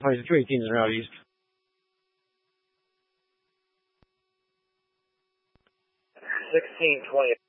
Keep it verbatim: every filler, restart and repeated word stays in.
Probably three eighteen is out east. sixteen twenty.